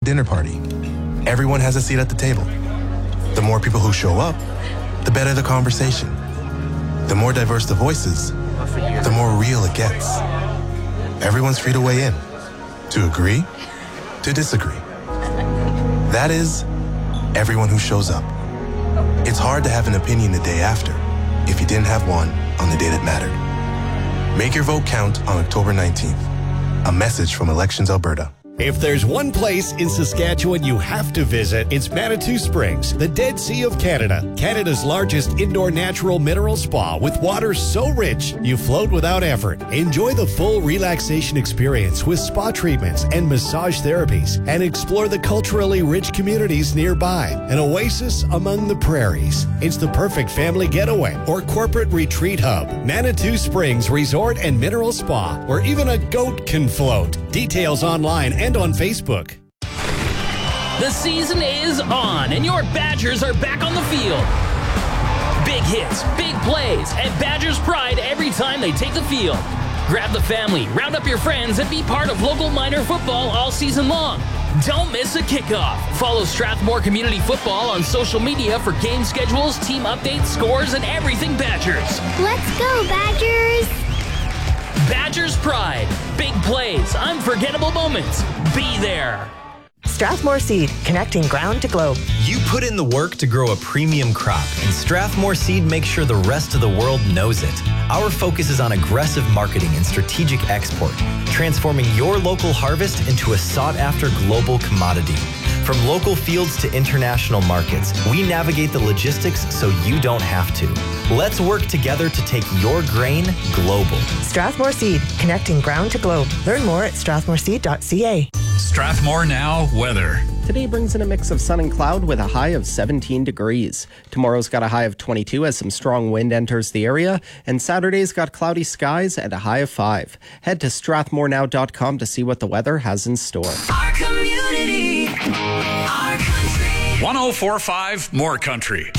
dinner party. Everyone has a seat at the table. The more people who show up, the better the conversation. The more diverse the voices, the more real it gets. Everyone's free to weigh in, to agree, to disagree. That is, everyone who shows up. It's hard to have an opinion the day after if you didn't have one on the day that mattered. Make your vote count on October 19th. A message from Elections Alberta. If there's one place in Saskatchewan you have to visit, it's Manitou Springs, the Dead Sea of Canada. Canada's largest indoor natural mineral spa with water so rich you float without effort. Enjoy the full relaxation experience with spa treatments and massage therapies, and explore the culturally rich communities nearby. An oasis among the prairies. It's the perfect family getaway or corporate retreat hub. Manitou Springs Resort and Mineral Spa, where even a goat can float. Details online and on Facebook. The season is on, and your Badgers are back on the field. Big hits, big plays, and Badgers pride every time they take the field. Grab the family, round up your friends, and be part of local minor football all season long. Don't miss a kickoff. Follow Strathmore Community Football on social media for game schedules, team updates, scores, and everything Badgers. Let's go, Badgers! Badgers Pride. Big plays, unforgettable moments. Be there. Strathmore Seed, connecting ground to globe. You put in the work to grow a premium crop, and Strathmore Seed makes sure the rest of the world knows it. Our focus is on aggressive marketing and strategic export, transforming your local harvest into a sought-after global commodity. From local fields to international markets, we navigate the logistics so you don't have to. Let's work together to take your grain global. Strathmore Seed, connecting ground to globe. Learn more at strathmoreseed.ca. Strathmore Now weather. Today brings in a mix of sun and cloud with a high of 17 degrees. Tomorrow's got a high of 22 as some strong wind enters the area. And Saturday's got cloudy skies and a high of 5. Head to strathmorenow.com to see what the weather has in store. Our community, our country. 104.5 More Country.